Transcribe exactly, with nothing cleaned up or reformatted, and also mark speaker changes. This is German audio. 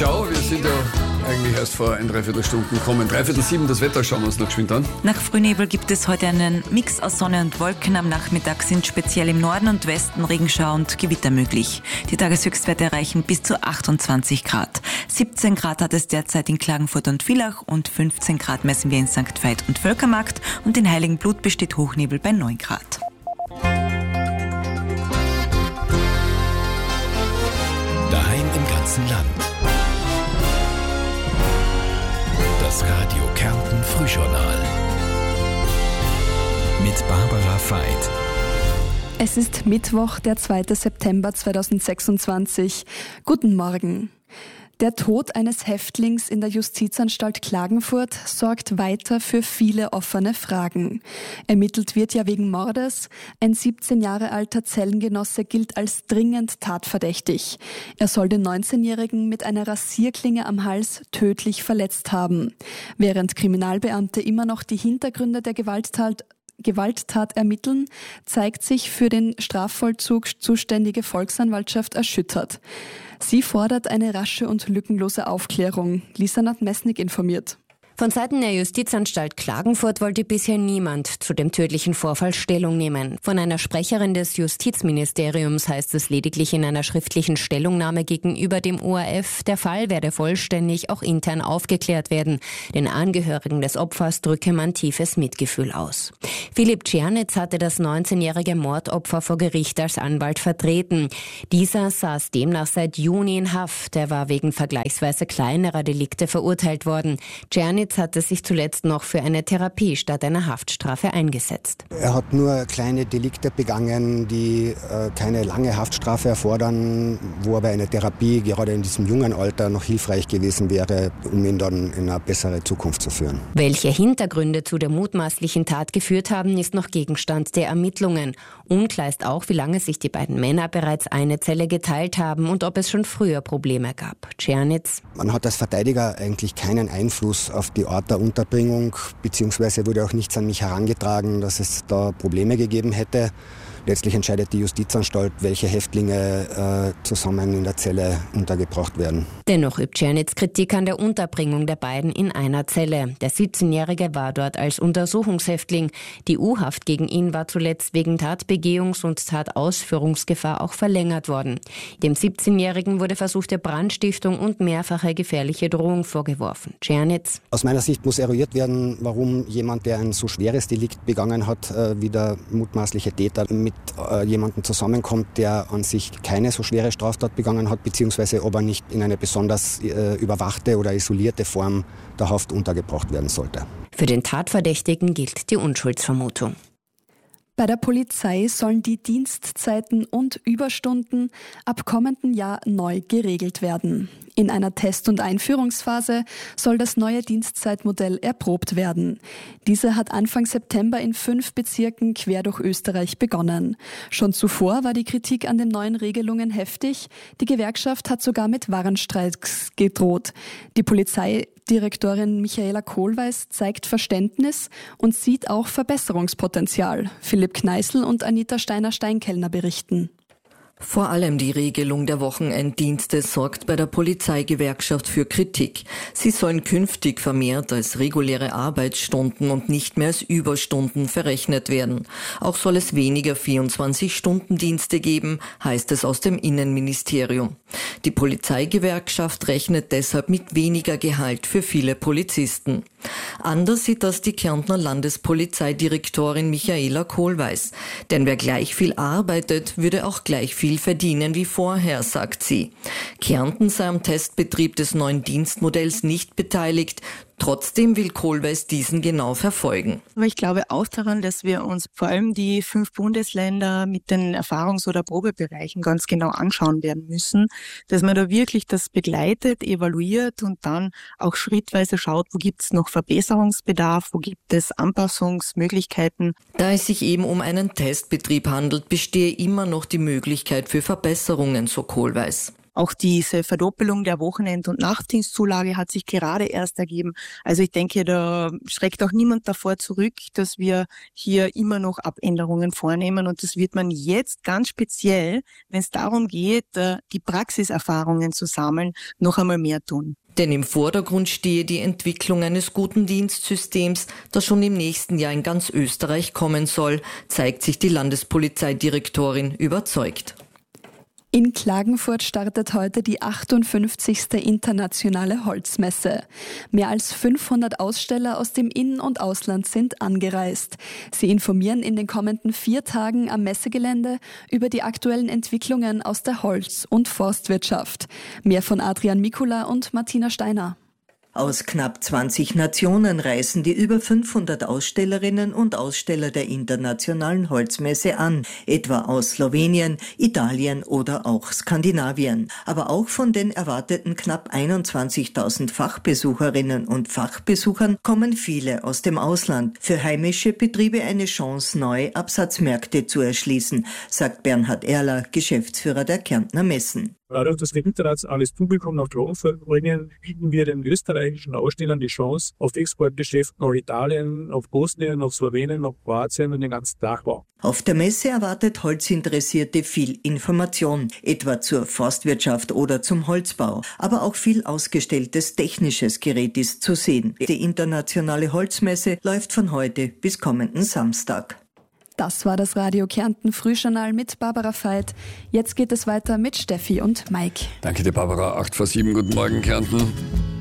Speaker 1: Schau, wir sind ja eigentlich erst vor ein Dreiviertelstunden gekommen. Dreiviertel sieben, das Wetter schauen wir uns noch geschwind an.
Speaker 2: Nach Frühnebel gibt es heute einen Mix aus Sonne und Wolken. Am Nachmittag sind speziell im Norden und Westen Regenschauer und Gewitter möglich. Die Tageshöchstwerte erreichen bis zu achtundzwanzig Grad. siebzehn Grad hat es derzeit in Klagenfurt und Villach und fünfzehn Grad messen wir in Sankt Veit und Völkermarkt und in Heiligenblut besteht Hochnebel bei neun Grad.
Speaker 3: Daheim im ganzen Land. Das Radio Kärnten Frühjournal mit Barbara Veit.
Speaker 4: Es ist Mittwoch, der zweite September zweitausendsechsundzwanzig. Guten Morgen. Der Tod eines Häftlings in der Justizanstalt Klagenfurt sorgt weiter für viele offene Fragen. Ermittelt wird ja wegen Mordes. Ein siebzehn Jahre alter Zellengenosse gilt als dringend tatverdächtig. Er soll den neunzehnjährigen mit einer Rasierklinge am Hals tödlich verletzt haben. Während Kriminalbeamte immer noch die Hintergründe der Gewalttat Gewalttat ermitteln, zeigt sich für den Strafvollzug zuständige Volksanwaltschaft erschüttert. Sie fordert eine rasche und lückenlose Aufklärung. Lisa Nadmesnik informiert.
Speaker 5: Von Seiten der Justizanstalt Klagenfurt wollte bisher niemand zu dem tödlichen Vorfall Stellung nehmen. Von einer Sprecherin des Justizministeriums heißt es lediglich in einer schriftlichen Stellungnahme gegenüber dem O R F, der Fall werde vollständig auch intern aufgeklärt werden. Den Angehörigen des Opfers drücke man tiefes Mitgefühl aus. Philipp Czernitz hatte das neunzehnjährige Mordopfer vor Gericht als Anwalt vertreten. Dieser saß demnach seit Juni in Haft. Er war wegen vergleichsweise kleinerer Delikte verurteilt worden. Czernitz hatte sich zuletzt noch für eine Therapie statt einer Haftstrafe eingesetzt.
Speaker 6: Er hat nur kleine Delikte begangen, die äh, keine lange Haftstrafe erfordern, wo aber eine Therapie gerade in diesem jungen Alter noch hilfreich gewesen wäre, um ihn dann in eine bessere Zukunft zu führen.
Speaker 5: Welche Hintergründe zu der mutmaßlichen Tat geführt haben, ist noch Gegenstand der Ermittlungen. Unklar ist auch, wie lange sich die beiden Männer bereits eine Zelle geteilt haben und ob es schon früher Probleme gab. Czernitz:
Speaker 6: Man hat als Verteidiger eigentlich keinen Einfluss auf die Art der Unterbringung, beziehungsweise wurde auch nichts an mich herangetragen, dass es da Probleme gegeben hätte. Letztlich entscheidet die Justizanstalt, welche Häftlinge äh, zusammen in der Zelle untergebracht werden.
Speaker 5: Dennoch übt Czernitz Kritik an der Unterbringung der beiden in einer Zelle. Der siebzehnjährige war dort als Untersuchungshäftling. Die U-Haft gegen ihn war zuletzt wegen Tatbegehungs- und Tatausführungsgefahr auch verlängert worden. Dem siebzehnjährigen wurde versuchte Brandstiftung und mehrfache gefährliche Drohung vorgeworfen. Czernitz:
Speaker 6: Aus meiner Sicht muss eruiert werden, warum jemand, der ein so schweres Delikt begangen hat, äh, wie der mutmaßliche Täter, mit äh, jemandem zusammenkommt, der an sich keine so schwere Straftat begangen hat, beziehungsweise ob er nicht in eine besonders äh, überwachte oder isolierte Form der Haft untergebracht werden sollte.
Speaker 5: Für den Tatverdächtigen gilt die Unschuldsvermutung.
Speaker 4: Bei der Polizei sollen die Dienstzeiten und Überstunden ab kommenden Jahr neu geregelt werden. In einer Test- und Einführungsphase soll das neue Dienstzeitmodell erprobt werden. Diese hat Anfang September in fünf Bezirken quer durch Österreich begonnen. Schon zuvor war die Kritik an den neuen Regelungen heftig. Die Gewerkschaft hat sogar mit Warnstreiks gedroht. Die Polizeidirektorin Michaela Kohlweis zeigt Verständnis und sieht auch Verbesserungspotenzial. Philipp Kneißl und Anita Steiner-Steinkellner berichten.
Speaker 7: Vor allem die Regelung der Wochenenddienste sorgt bei der Polizeigewerkschaft für Kritik. Sie sollen künftig vermehrt als reguläre Arbeitsstunden und nicht mehr als Überstunden verrechnet werden. Auch soll es weniger vierundzwanzig-Stunden-Dienste geben, heißt es aus dem Innenministerium. Die Polizeigewerkschaft rechnet deshalb mit weniger Gehalt für viele Polizisten. Anders sieht das die Kärntner Landespolizeidirektorin Michaela Kohlweis. Denn wer gleich viel arbeitet, würde auch gleich viel verdienen wie vorher, sagt sie. Kärnten sei am Testbetrieb des neuen Dienstmodells nicht beteiligt. Trotzdem will Kohlweis diesen genau verfolgen.
Speaker 8: Aber ich glaube auch daran, dass wir uns vor allem die fünf Bundesländer mit den Erfahrungs- oder Probebereichen ganz genau anschauen werden müssen, dass man da wirklich das begleitet, evaluiert und dann auch schrittweise schaut, wo gibt es noch Verbesserungsbedarf, wo gibt es Anpassungsmöglichkeiten.
Speaker 7: Da es sich eben um einen Testbetrieb handelt, bestehe immer noch die Möglichkeit für Verbesserungen, so Kohlweis.
Speaker 8: Auch diese Verdoppelung der Wochenend- und Nachtdienstzulage hat sich gerade erst ergeben. Also ich denke, da schreckt auch niemand davor zurück, dass wir hier immer noch Abänderungen vornehmen. Und das wird man jetzt ganz speziell, wenn es darum geht, die Praxiserfahrungen zu sammeln, noch einmal mehr tun.
Speaker 7: Denn im Vordergrund stehe die Entwicklung eines guten Dienstsystems, das schon im nächsten Jahr in ganz Österreich kommen soll, zeigt sich die Landespolizeidirektorin überzeugt.
Speaker 4: In Klagenfurt startet heute die achtundfünfzigste internationale Holzmesse. Mehr als fünfhundert Aussteller aus dem In- und Ausland sind angereist. Sie informieren in den kommenden vier Tagen am Messegelände über die aktuellen Entwicklungen aus der Holz- und Forstwirtschaft. Mehr von Adrian Mikula und Martina Steiner.
Speaker 9: Aus knapp zwanzig Nationen reisen die über fünfhundert Ausstellerinnen und Aussteller der Internationalen Holzmesse an, etwa aus Slowenien, Italien oder auch Skandinavien. Aber auch von den erwarteten knapp einundzwanzigtausend Fachbesucherinnen und Fachbesuchern kommen viele aus dem Ausland. Für heimische Betriebe eine Chance, neue Absatzmärkte zu erschließen, sagt Bernhard Erler, Geschäftsführer der Kärntner Messen.
Speaker 10: Dadurch, dass wir internationales Publikum nach Klagenfurt bringen, bieten wir den österreichischen Ausstellern die Chance auf Exportgeschäft nach Italien, nach Bosnien, nach Slowenien, nach Kroatien und den ganzen Dachraum.
Speaker 9: Auf der Messe erwartet Holzinteressierte viel Information, etwa zur Forstwirtschaft oder zum Holzbau. Aber auch viel ausgestelltes technisches Gerät ist zu sehen. Die internationale Holzmesse läuft von heute bis kommenden Samstag.
Speaker 4: Das war das Radio Kärnten Frühjournal mit Barbara Veit. Jetzt geht es weiter mit Steffi und Mike.
Speaker 1: Danke dir, Barbara. acht vor sieben, guten Morgen, Kärnten.